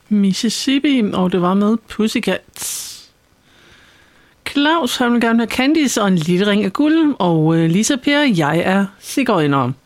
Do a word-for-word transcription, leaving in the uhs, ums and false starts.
Mississippi, og det var med Pussycats. Claus, han vil gerne have Candice og en lille ring af guld, og Lisa Per, jeg er sigøjner.